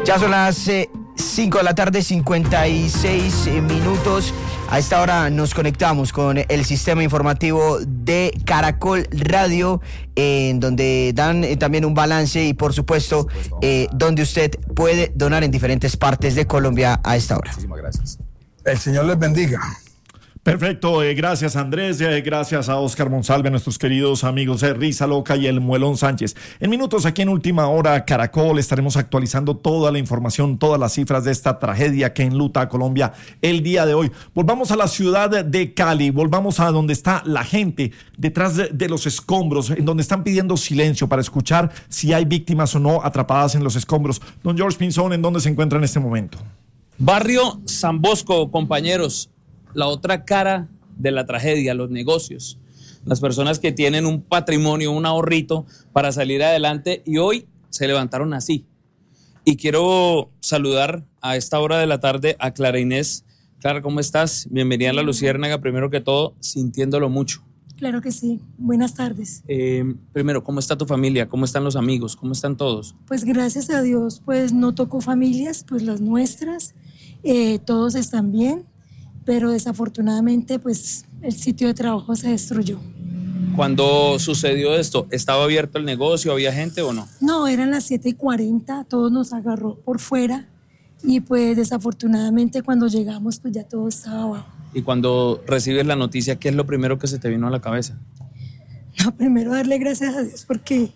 Ya son las 5 de la tarde, 56 minutos. A esta hora nos conectamos con el sistema informativo de Caracol Radio, en donde dan también un balance y, por supuesto, donde usted puede donar en diferentes partes de Colombia a esta hora. Muchísimas gracias. El Señor les bendiga. Perfecto, gracias Andrés, gracias a Oscar Monsalve, nuestros queridos amigos de Risa Loca y el Muelón Sánchez. En minutos aquí en Última Hora Caracol estaremos actualizando toda la información, todas las cifras de esta tragedia que enluta a Colombia el día de hoy. Volvamos a la ciudad de Cali, volvamos a donde está la gente detrás de los escombros, en donde están pidiendo silencio para escuchar si hay víctimas o no atrapadas en los escombros. Don George Pinzón, ¿en dónde se encuentra en este momento? Barrio San Bosco, compañeros. La otra cara de la tragedia, los negocios, las personas que tienen un patrimonio, un ahorrito para salir adelante y hoy se levantaron así. Y quiero saludar a esta hora de la tarde a Clara Inés. Clara, ¿cómo estás? Bienvenida a La Luciérnaga, primero que todo, sintiéndolo mucho. Claro que sí, buenas tardes. Primero, ¿cómo está tu familia? ¿Cómo están los amigos? ¿Cómo están todos? Pues gracias a Dios, pues no tocó familias, pues las nuestras, todos están bien. Pero desafortunadamente pues el sitio de trabajo se destruyó. Cuando sucedió esto, ¿estaba abierto el negocio? ¿Había gente o no? No, eran las 7:40, todos nos agarró por fuera y pues desafortunadamente cuando llegamos pues ya todo estaba abajo. Y cuando recibes la noticia, ¿qué es lo primero que se te vino a la cabeza? No, primero darle gracias a Dios porque...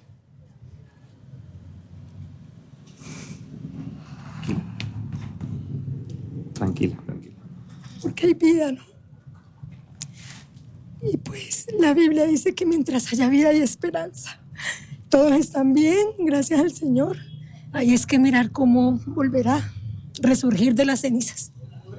Tranquila. Porque hay vida, ¿no? Y pues la Biblia dice que mientras haya vida hay esperanza. Todos están bien, gracias al Señor. Ahí es que mirar cómo volverá a resurgir de las cenizas.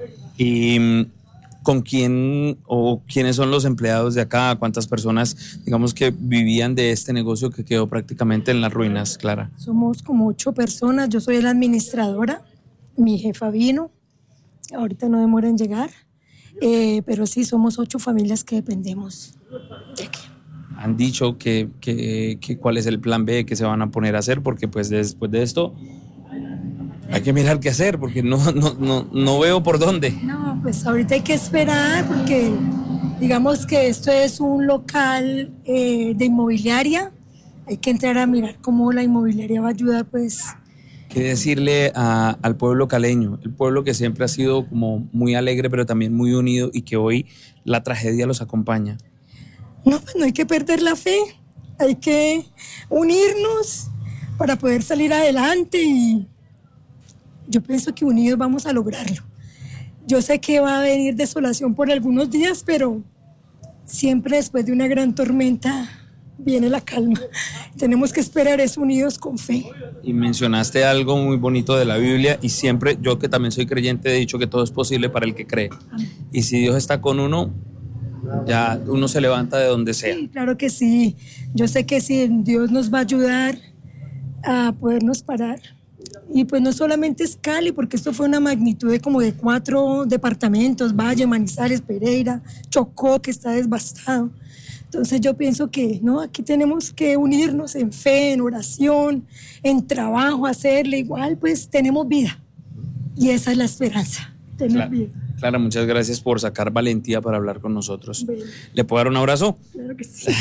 ¿Y con quién o quiénes son los empleados de acá? ¿Cuántas personas, digamos, que vivían de este negocio que quedó prácticamente en las ruinas, Clara? Somos como 8 personas, yo soy la administradora, mi jefa vino. Ahorita no demora en llegar, pero sí somos 8 familias que dependemos de aquí. Han dicho que cuál es el plan B que se van a poner a hacer, porque pues después de esto hay que mirar qué hacer, porque no veo por dónde. No, pues ahorita hay que esperar, porque digamos que esto es un local de inmobiliaria, hay que entrar a mirar cómo la inmobiliaria va a ayudar pues... ¿Qué decirle al pueblo caleño? El pueblo que siempre ha sido como muy alegre, pero también muy unido y que hoy la tragedia los acompaña. No, pues no hay que perder la fe, hay que unirnos para poder salir adelante y yo pienso que unidos vamos a lograrlo. Yo sé que va a venir desolación por algunos días, pero siempre después de una gran tormenta viene la calma. Tenemos que esperar eso unidos con fe. Y mencionaste algo muy bonito de la Biblia y siempre, yo que también soy creyente, he dicho que todo es posible para el que cree. Amén. Y si Dios está con uno, ya uno se levanta de donde sea. Sí, claro que sí. Yo sé que sí, Dios nos va a ayudar a podernos parar. Y pues no solamente es Cali, porque esto fue una magnitud de como de 4 departamentos, Valle, Manizales, Pereira, Chocó, que está devastado. Entonces yo pienso que no, aquí tenemos que unirnos en fe, en oración, en trabajo, hacerle igual, pues tenemos vida. Y esa es la esperanza, tener vida. Clara, muchas gracias por sacar valentía para hablar con nosotros. Bueno. ¿Le puedo dar un abrazo? Claro que sí.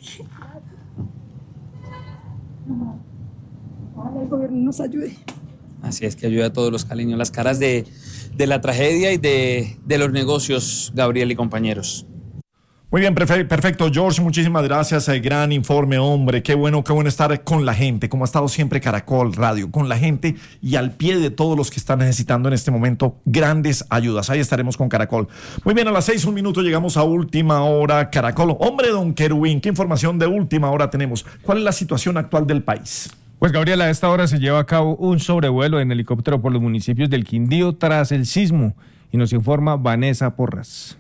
Ojalá el gobierno nos ayude. Así es, que ayude a todos los caleños. Las caras de la tragedia y de los negocios, Gabriel y compañeros. Muy bien, perfecto, George, muchísimas gracias, gran informe, hombre, qué bueno estar con la gente, como ha estado siempre Caracol Radio, con la gente y al pie de todos los que están necesitando en este momento grandes ayudas. Ahí estaremos con Caracol. Muy bien, a las 6:01 llegamos a Última Hora Caracol. Hombre, don Querubín, ¿qué información de última hora tenemos? ¿Cuál es la situación actual del país? Pues Gabriel, a esta hora se lleva a cabo un sobrevuelo en helicóptero por los municipios del Quindío tras el sismo y nos informa Vanessa Porras.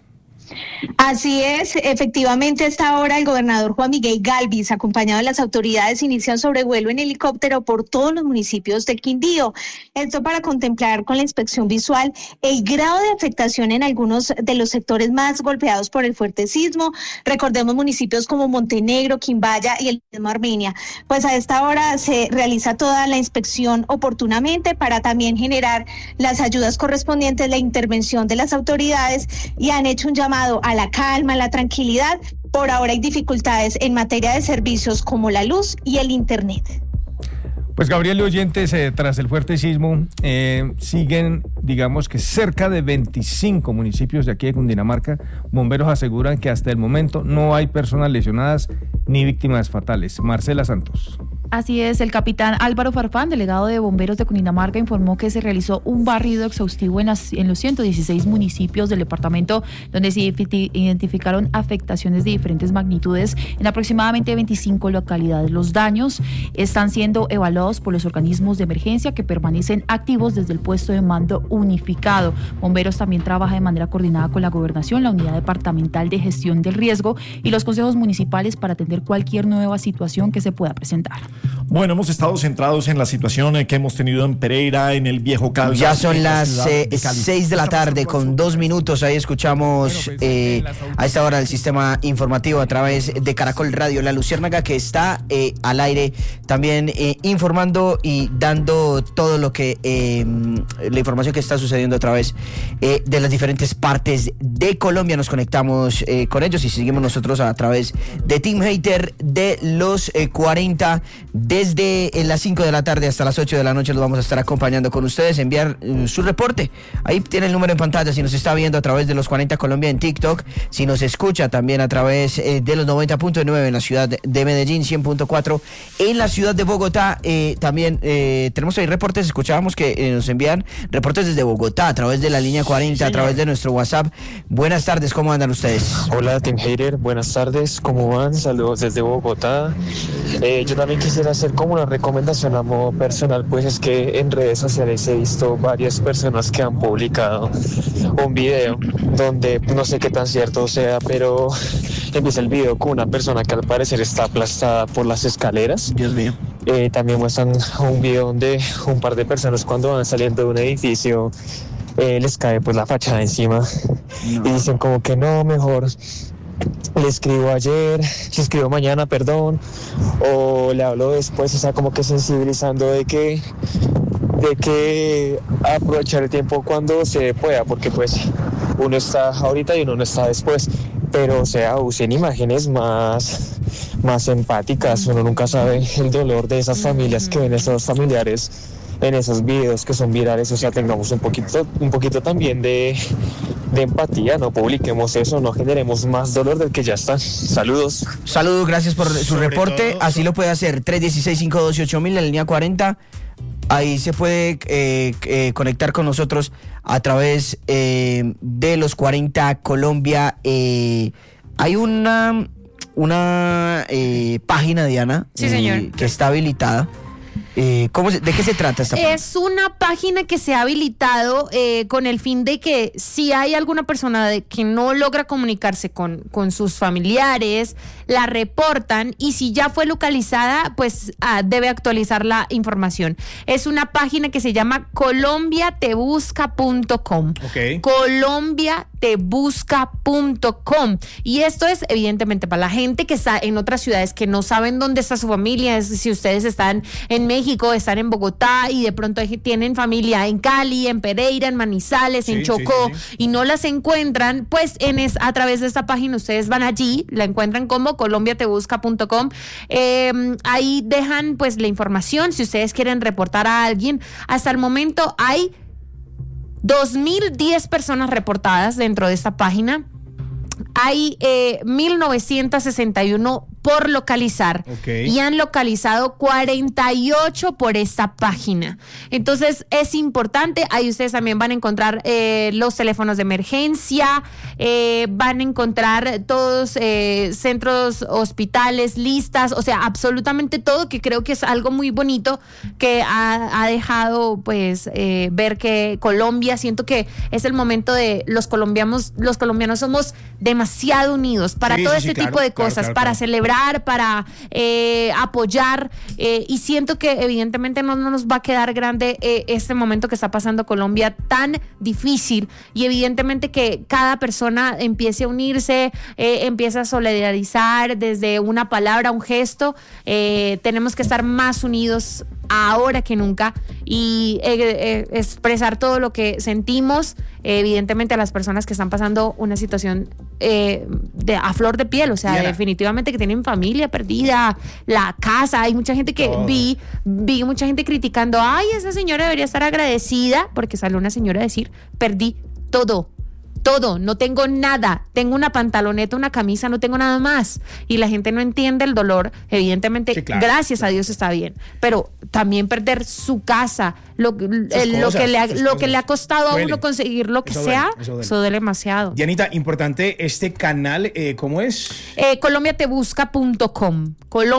Así es, efectivamente a esta hora el gobernador Juan Miguel Gálvez, acompañado de las autoridades, inicia un sobrevuelo en helicóptero por todos los municipios del Quindío. Esto para contemplar con la inspección visual el grado de afectación en algunos de los sectores más golpeados por el fuerte sismo. Recordemos municipios como Montenegro, Quimbaya y el mismo Armenia. Pues a esta hora se realiza toda la inspección oportunamente para también generar las ayudas correspondientes, la intervención de las autoridades, y han hecho un llamado a la calma, a la tranquilidad. Por ahora hay dificultades en materia de servicios como la luz y el internet. Pues Gabriel y oyentes, tras el fuerte sismo, siguen, digamos que cerca de 25 municipios de aquí de Cundinamarca. Bomberos aseguran que hasta el momento no hay personas lesionadas ni víctimas fatales. Marcela Santos. Así es, el capitán Álvaro Farfán, delegado de Bomberos de Cundinamarca, informó que se realizó un barrido exhaustivo en los 116 municipios del departamento, donde se identificaron afectaciones de diferentes magnitudes en aproximadamente 25 localidades. Los daños están siendo evaluados por los organismos de emergencia que permanecen activos desde el puesto de mando unificado. Bomberos también trabaja de manera coordinada con la Gobernación, la Unidad Departamental de Gestión del Riesgo y los consejos municipales para atender cualquier nueva situación que se pueda presentar. Bueno, hemos estado centrados en la situación que hemos tenido en Pereira, en el Viejo Caldas. Ya son las 6 de la tarde con 2 minutos. Ahí escuchamos a esta hora el sistema informativo a través de Caracol Radio La Luciérnaga, que está al aire también informando y dando todo lo que la información que está sucediendo a través de las diferentes partes de Colombia. Nos conectamos con ellos y seguimos nosotros a través de Team Hater de los 40. Desde las 5 de la tarde hasta las 8 de la noche los vamos a estar acompañando con ustedes, enviar su reporte. Ahí tiene el número en pantalla si nos está viendo a través de los 40 Colombia en TikTok, si nos escucha también a través de los 90.9 en la ciudad de Medellín, 100.4 en la ciudad de Bogotá. También tenemos ahí reportes, escuchábamos que nos envían reportes desde Bogotá a través de la línea 40, a través de nuestro WhatsApp. Buenas tardes, ¿cómo andan ustedes? Hola Team Hater, buenas tardes, ¿cómo van? Saludos desde Bogotá. Yo también quisiera hacer como una recomendación a modo personal, pues es que en redes sociales he visto varias personas que han publicado un video donde no sé qué tan cierto sea, pero empieza el video con una persona que al parecer está aplastada por las escaleras. Dios mío. También muestran un video donde un par de personas cuando van saliendo de un edificio les cae pues la fachada encima. No. Y dicen como que no, mejor le escribo mañana, perdón, o le hablo después, o sea, como que sensibilizando de que aprovechar el tiempo cuando se pueda, porque pues uno está ahorita y uno no está después, pero o sea, usen imágenes más empáticas. Uno nunca sabe el dolor de esas familias que ven esos familiares en esos videos que son virales. O sea, tengamos un poquito también de empatía, no publiquemos eso, no generemos más dolor del que ya está. Saludos. Saludos, gracias por su reporte. Así lo puede hacer 316-512-8000 en la línea 40. Ahí se puede conectar con nosotros a través de los 40 Colombia. Hay una página, Diana, sí, señor, que está habilitada. ¿De qué se trata esta página? Es una página que se ha habilitado con el fin de que si hay alguna persona que no logra comunicarse con sus familiares, la reportan, y si ya fue localizada, pues debe actualizar la información. Es una página que se llama colombiatebusca.com. Okay. colombiatebusca.com. Y esto es evidentemente para la gente que está en otras ciudades, que no saben dónde está su familia. Si ustedes están en México, están en Bogotá y de pronto tienen familia en Cali, en Pereira, en Manizales, en Chocó, y no las encuentran, pues a través de esta página ustedes van allí, la encuentran como colombiatebusca.com. Ahí dejan pues la información si ustedes quieren reportar a alguien. Hasta el momento hay 2.010 personas reportadas dentro de esta página. Hay 1.961 por localizar. Y han localizado 48 por esta página. Entonces es importante, ahí ustedes también van a encontrar los teléfonos de emergencia, van a encontrar todos centros, hospitales, listas, o sea, absolutamente todo, que creo que es algo muy bonito que ha dejado pues ver que Colombia, siento que es el momento de los colombianos somos demasiado unidos para todo este tipo de cosas, para celebrar, para apoyar, y siento que evidentemente no nos va a quedar grande este momento que está pasando Colombia tan difícil, y evidentemente que cada persona empiece a unirse, empiece a solidarizar desde una palabra, un gesto. Tenemos que estar más unidos ahora que nunca y expresar todo lo que sentimos, evidentemente a las personas que están pasando una situación a flor de piel, o sea, Diana, definitivamente que tienen familia perdida, la casa, hay mucha gente que vi mucha gente criticando, ay, esa señora debería estar agradecida, porque salió una señora a decir, perdí todo, no tengo nada, tengo una pantaloneta, una camisa, no tengo nada más, y la gente no entiende el dolor, evidentemente, sí, claro, gracias a Dios está bien, pero también perder su casa, lo que le ha costado a uno conseguir lo que sea, eso duele demasiado. Dianita, importante este canal, ¿cómo es? colombiatebusca.com.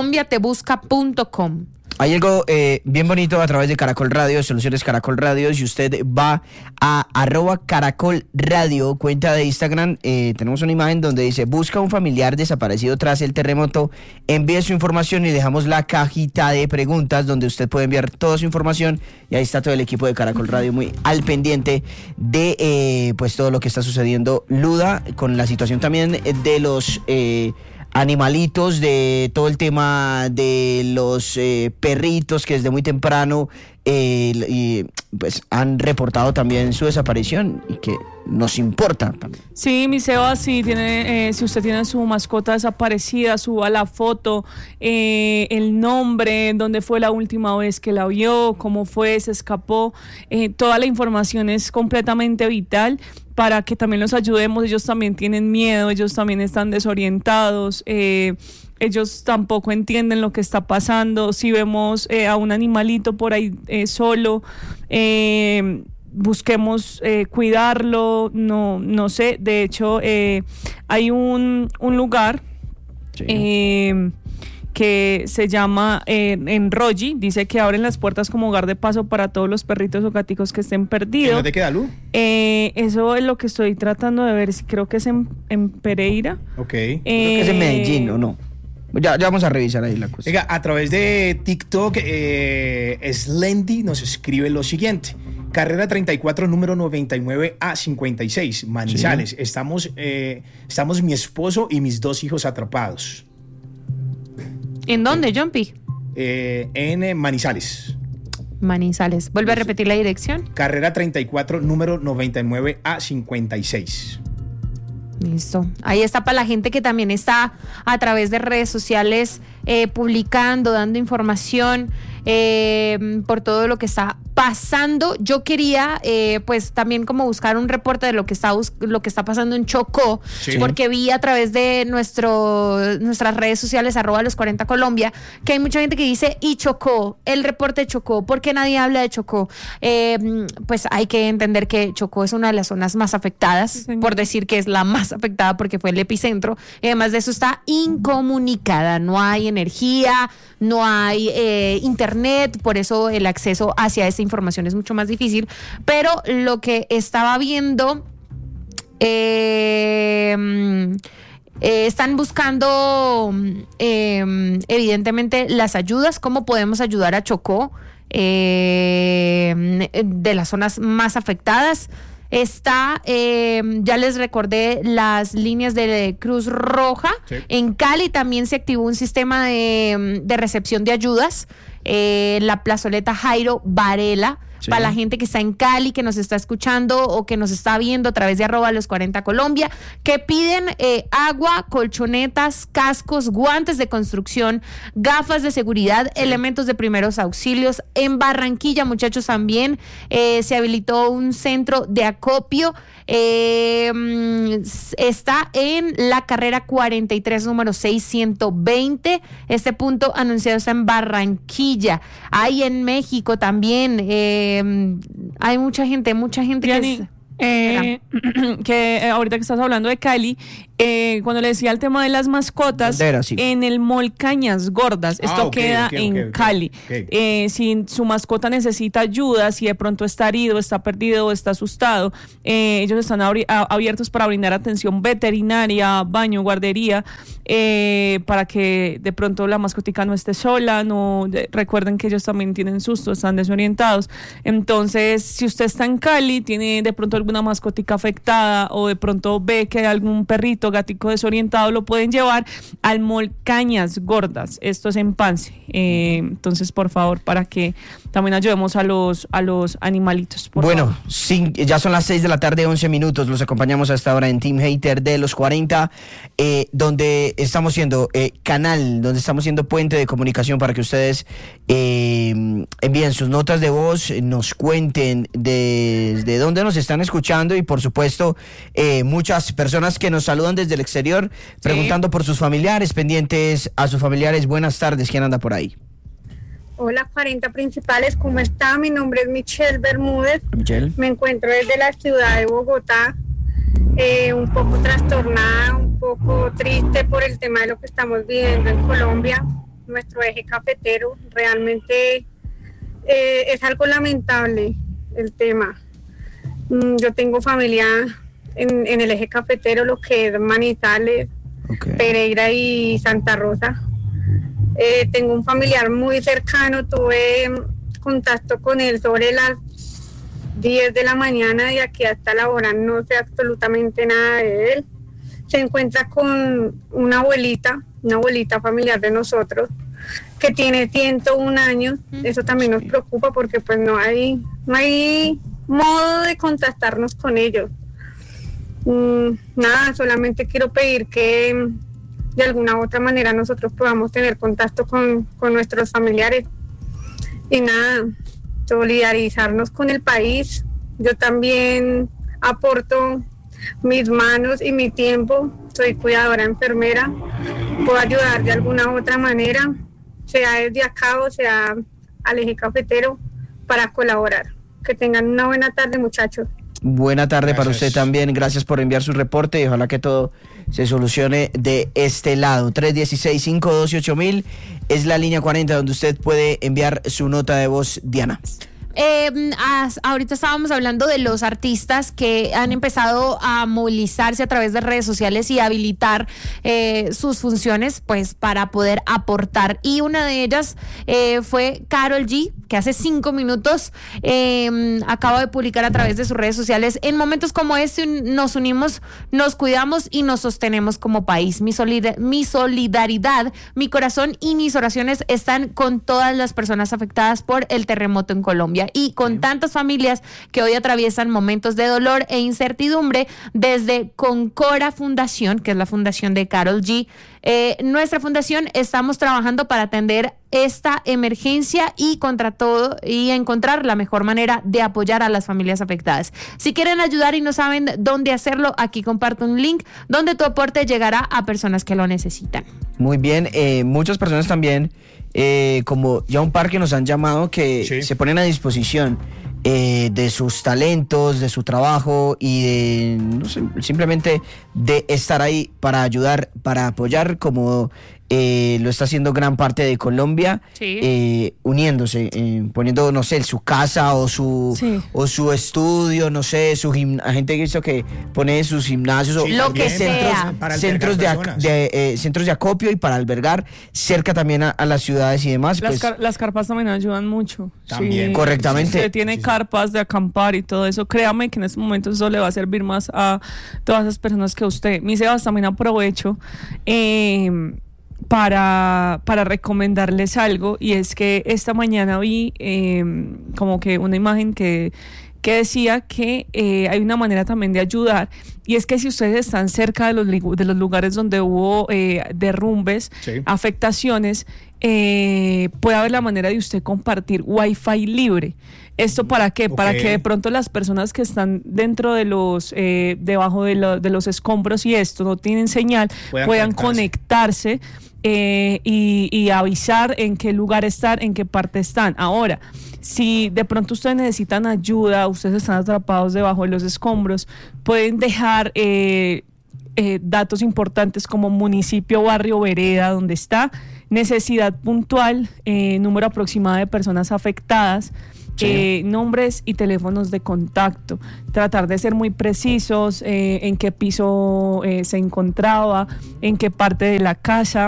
Hay algo bien bonito a través de Caracol Radio, Soluciones Caracol Radio. Si usted va a @Caracol Radio, cuenta de Instagram, tenemos una imagen donde dice, busca un familiar desaparecido tras el terremoto, envíe su información y dejamos la cajita de preguntas donde usted puede enviar toda su información, y ahí está todo el equipo de Caracol Radio muy al pendiente de pues todo lo que está sucediendo, Luda, con la situación también de los animalitos, de todo el tema de los perritos que desde muy temprano y pues han reportado también su desaparición y que nos importa también. Sí, mi Seba, si usted tiene su mascota desaparecida, suba la foto, el nombre, dónde fue la última vez que la vio, cómo fue, se escapó, toda la información es completamente vital para que también los ayudemos. Ellos también tienen miedo, ellos también están desorientados, ellos tampoco entienden lo que está pasando. Si vemos a un animalito por ahí solo, busquemos cuidarlo, no sé, de hecho hay un lugar que se llama en Roji, dice que abren las puertas como hogar de paso para todos los perritos o gaticos que estén perdidos. ¿Dónde queda, Lu? Eso es lo que estoy tratando de ver, creo que es en Pereira. Ok. Creo que es en Medellín, ¿o no? Ya vamos a revisar ahí la cosa. Venga, a través de TikTok, Slendy nos escribe lo siguiente. Carrera 34, número 99A56, Manizales. Sí. Estamos mi esposo y mis 2 hijos atrapados. ¿En dónde, Jumpy? En Manizales. Manizales. ¿Vuelve a repetir la dirección? Carrera 34, número 99A56. Listo. Ahí está para la gente que también está a través de redes sociales publicando, dando información por todo lo que está pasando. Yo quería pues también como buscar un reporte de lo que está pasando en Chocó, sí, porque vi a través de nuestras redes sociales @los40 Colombia que hay mucha gente que dice, y Chocó, el reporte de Chocó, ¿por qué nadie habla de Chocó? Pues hay que entender que Chocó es una de las zonas más afectadas, sí, por decir que es la más afectada porque fue el epicentro, y además de eso está incomunicada, no hay energía, no hay internet, por eso el acceso hacia esa información es mucho más difícil. Pero lo que estaba viendo, están buscando evidentemente las ayudas, cómo podemos ayudar a Chocó, de las zonas más afectadas. Está, ya les recordé las líneas de Cruz Roja. Sí. En Cali también se activó un sistema de recepción de ayudas. La plazoleta Jairo Varela para la gente que está en Cali, que nos está escuchando o que nos está viendo a través de @los40Colombia, que piden agua, colchonetas, cascos, guantes de construcción, gafas de seguridad, elementos de primeros auxilios. En Barranquilla, muchachos, también se habilitó un centro de acopio. Está en la carrera 43, número 620. Este punto anunciado está en Barranquilla. Hay en México también. Hay mucha gente Diani, que ahorita que estás hablando de Cali, cuando le decía el tema de las mascotas, en el Mall Cañas Gordas, esto queda en Cali. Si su mascota necesita ayuda, si de pronto está herido, está perdido o está asustado, ellos están abiertos para brindar atención veterinaria, baño, guardería, para que de pronto la mascotica no esté sola. Recuerden que ellos también tienen susto, están desorientados. Entonces, si usted está en Cali, tiene de pronto alguna mascotica afectada o de pronto ve que hay algún perrito, gatico desorientado, lo pueden llevar al Mall Cañas Gordas. Esto es en Pance. Entonces, por favor, para que también ayudemos a los animalitos. Bueno, ya son las 6 de la tarde, 11 minutos. Los acompañamos hasta ahora en Team Hater de los 40, donde estamos siendo canal, donde estamos siendo puente de comunicación para que ustedes envíen sus notas de voz, nos cuenten desde dónde nos están escuchando y, por supuesto, muchas personas que nos saludan desde el exterior, preguntando por sus familiares, pendientes a sus familiares. Buenas tardes, ¿quién anda por ahí? Hola, 40 principales, ¿cómo está? Mi nombre es Michelle Bermúdez. Michelle. Me encuentro desde la ciudad de Bogotá, un poco trastornada, un poco triste por el tema de lo que estamos viviendo en Colombia. Nuestro eje cafetero realmente es algo lamentable el tema. Yo tengo familia en el eje cafetero, lo que es Manizales, Pereira y Santa Rosa. Tengo un familiar muy cercano, tuve contacto con él sobre las 10 de la mañana y aquí hasta la hora no sé absolutamente nada de él. Se encuentra con una abuelita familiar de nosotros que tiene 101 años. Eso también nos preocupa porque pues no hay modo de contactarnos con ellos. Nada, solamente quiero pedir que de alguna u otra manera nosotros podamos tener contacto con nuestros familiares y nada, solidarizarnos con el país. Yo también aporto mis manos y mi tiempo, soy cuidadora enfermera, puedo ayudar de alguna u otra manera, sea desde acá o sea al eje cafetero, para colaborar. Que tengan una buena tarde, muchachos. Buena tarde para usted también, gracias por enviar su reporte y ojalá que todo se solucione de este lado. 316-512-8000 es la línea 40 donde usted puede enviar su nota de voz, Diana. Ahorita estábamos hablando de los artistas que han empezado a movilizarse a través de redes sociales y habilitar sus funciones pues para poder aportar, y una de ellas fue Karol G, que hace 5 minutos acaba de publicar a través de sus redes sociales: en momentos como este nos unimos, nos cuidamos y nos sostenemos como país. Mi solidaridad, mi corazón y mis oraciones están con todas las personas afectadas por el terremoto en Colombia y con tantas familias que hoy atraviesan momentos de dolor e incertidumbre. Desde Concora Fundación, que es la fundación de Karol G, nuestra fundación, estamos trabajando para atender esta emergencia y contra todo y encontrar la mejor manera de apoyar a las familias afectadas. Si quieren ayudar y no saben dónde hacerlo, aquí comparto un link donde tu aporte llegará a personas que lo necesitan. Muy bien, muchas personas también, como ya un par que nos han llamado, que se ponen a disposición de sus talentos, de su trabajo y de, no sé, simplemente de estar ahí para ayudar, para apoyar, como lo está haciendo gran parte de Colombia, uniéndose, poniendo, no sé, su casa o su estudio, no sé, gente que pone sus gimnasios o lo que centros de acopio y para albergar cerca también a las ciudades y demás. Las carpas también ayudan mucho. También. Sí, correctamente. Si usted tiene carpas de acampar y todo eso, créame que en este momento eso le va a servir más a todas esas personas que usted. Mi Sebas, también aprovecho para recomendarles algo, y es que esta mañana vi como que una imagen que decía que hay una manera también de ayudar, y es que si ustedes están cerca de los lugares donde hubo derrumbes, afectaciones, puede haber la manera de usted compartir Wi-Fi libre. ¿Esto para qué? Para que de pronto las personas que están dentro de debajo de los escombros y esto no tienen señal, puedan conectarse y avisar en qué lugar están, en qué parte están. Ahora, si de pronto ustedes necesitan ayuda, ustedes están atrapados debajo de los escombros, pueden dejar datos importantes como municipio, barrio, vereda, donde está, necesidad puntual, número aproximado de personas afectadas, nombres y teléfonos de contacto. Tratar de ser muy precisos, en qué piso se encontraba, en qué parte de la casa.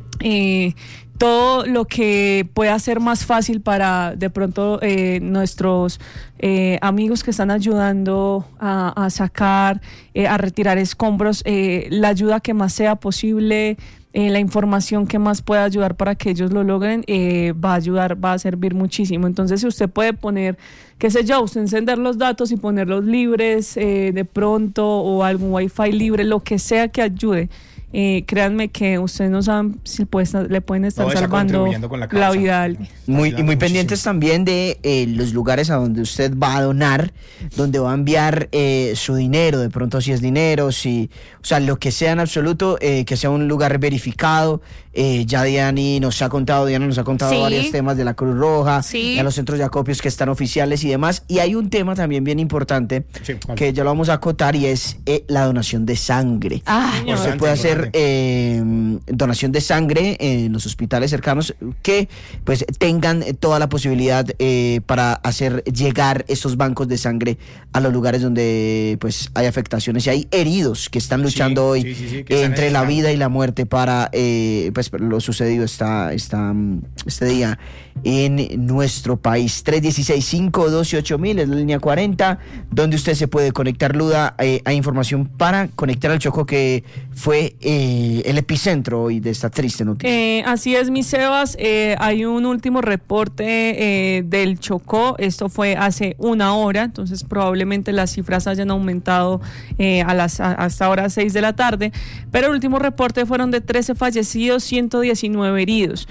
Todo lo que pueda ser más fácil para de pronto nuestros amigos que están ayudando a sacar, a retirar escombros, la ayuda que más sea posible, la información que más pueda ayudar para que ellos lo logren, va a ayudar, va a servir muchísimo. Entonces, si usted puede poner, qué sé yo, usted encender los datos y ponerlos libres de pronto, o algún Wi-Fi libre, lo que sea que ayude. Créanme que ustedes no saben si le pueden estar salvando la vida a alguien. Muy pendientes también de los lugares a donde usted va a donar, donde va a enviar su dinero, de pronto si es dinero, o sea, lo que sea en absoluto, que sea un lugar verificado. Ya Diana nos ha contado varios temas de la Cruz Roja, de los centros de acopios que están oficiales y demás. Y hay un tema también bien importante que ya lo vamos a acotar, y es la donación de sangre. Usted puede hacer donación de sangre en los hospitales cercanos que pues tengan toda la posibilidad para hacer llegar estos bancos de sangre a los lugares donde pues hay afectaciones y hay heridos que están luchando hoy entre la vida y la muerte para pues lo sucedido este día en nuestro país. 316-512-8000 es la línea 40, donde usted se puede conectar. Luda, hay información para conectar al Chocó, que fue el epicentro hoy de esta triste noticia. Así es, mi Sebas. Hay un último reporte del Chocó. Esto fue hace una hora, entonces probablemente las cifras hayan aumentado hasta ahora 6 de la tarde, pero el último reporte fueron de 13 fallecidos, 119 heridos.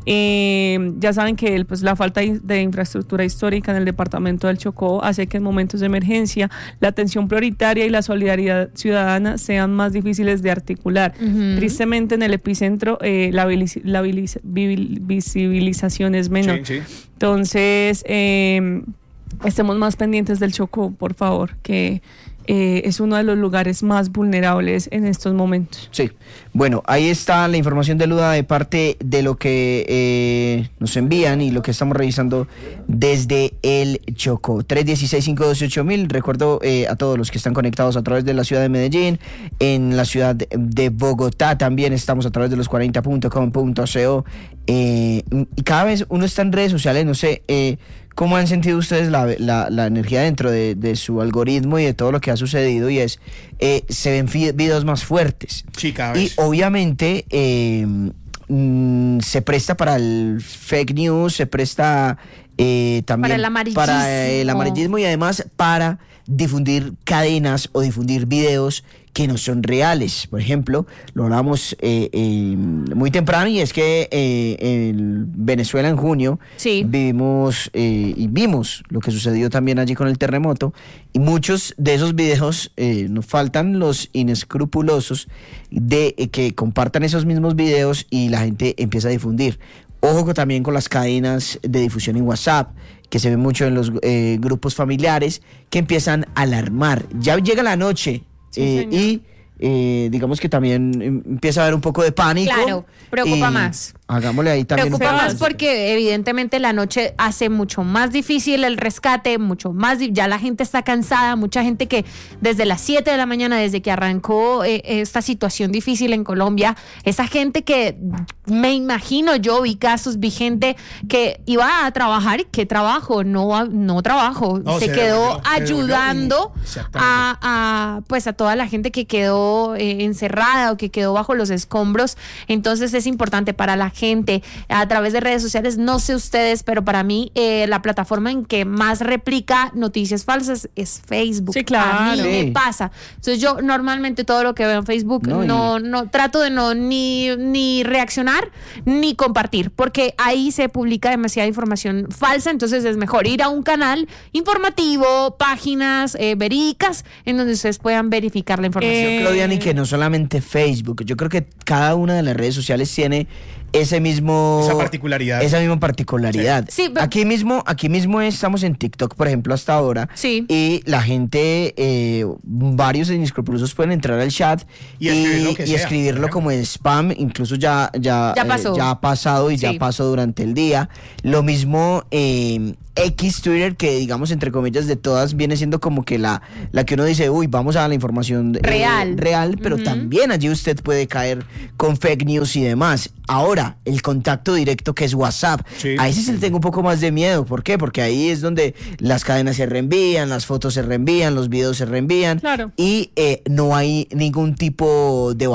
Ya saben que pues, la falta de infraestructura histórica en el departamento del Chocó hace que en momentos de emergencia la atención prioritaria y la solidaridad ciudadana sean más difíciles de articular. Tristemente, en el epicentro la visibilización es menor. Entonces, estemos más pendientes del Chocó, por favor, que es uno de los lugares más vulnerables en estos momentos. Sí, bueno, ahí está la información de Luda de parte de lo que nos envían y lo que estamos revisando desde el Chocó. 316-512-8000. Recuerdo a todos los que están conectados a través de la ciudad de Medellín, en la ciudad de Bogotá también estamos a través de los 40.com.co, y cada vez uno está en redes sociales, no sé, ¿cómo han sentido ustedes la energía dentro de su algoritmo y de todo lo que ha sucedido? Y es, se ven videos más fuertes. Sí, cada vez. Y obviamente se presta para el fake news, se presta también para el amarillismo y además para difundir cadenas o difundir videos que no son reales. Por ejemplo, lo hablamos muy temprano, y es que en Venezuela en junio vimos lo que sucedió también allí con el terremoto, y muchos de esos videos nos faltan los inescrupulosos de que compartan esos mismos videos y la gente empieza a difundir. Ojo también con las cadenas de difusión en WhatsApp, que se ve mucho en los grupos familiares, que empiezan a alarmar. Ya llega la noche y digamos que también empieza a haber un poco de pánico. Claro, preocupa más. Hagámosle ahí también un Preocupa poco. más porque evidentemente la noche hace mucho más difícil el rescate, ya la gente está cansada, mucha gente que desde las 7 de la mañana, desde que arrancó esta situación difícil en Colombia, esa gente que me imagino, yo vi casos, vi gente que iba a trabajar y ¿qué trabajo? No trabajo, se quedó ayudando a toda la gente que quedó encerrada o que quedó bajo los escombros. Entonces es importante para la gente a través de redes sociales, no sé ustedes, pero para mí la plataforma en que más replica noticias falsas es Facebook. Sí, claro. A mí me pasa. Entonces yo normalmente todo lo que veo en Facebook no trato de ni reaccionar ni compartir, porque ahí se publica demasiada información falsa. Entonces es mejor ir a un canal informativo, páginas verídicas en donde ustedes puedan verificar la información. Yo creo, Diana, que no solamente Facebook, yo creo que cada una de las redes sociales tiene esa misma particularidad. Sí, aquí mismo estamos en TikTok, por ejemplo, hasta ahora. Sí. Y la gente, varios inescrupulosos pueden entrar al chat y escribirlo como spam. Incluso ya ha pasado y ya pasó durante el día. Lo mismo X, Twitter, que digamos entre comillas de todas viene siendo como que la que uno dice, uy, vamos a la información real, pero también allí usted puede caer con fake news y demás. Ahora, el contacto directo, que es WhatsApp, a ese sí le tengo un poco más de miedo. ¿Por qué? Porque ahí es donde las cadenas se reenvían, las fotos se reenvían, los videos se reenvían, y no hay ningún tipo de